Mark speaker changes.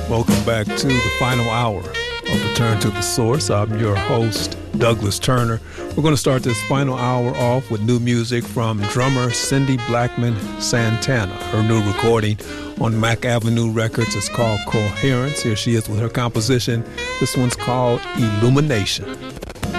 Speaker 1: Welcome back to the final hour of Return to the Source. I'm your host, Douglas Turner. We're going to start this final hour off with new music from drummer Cindy Blackman Santana. Her new recording on Mack Avenue Records is called Coherence. Here she is with her composition. This one's called Illumination.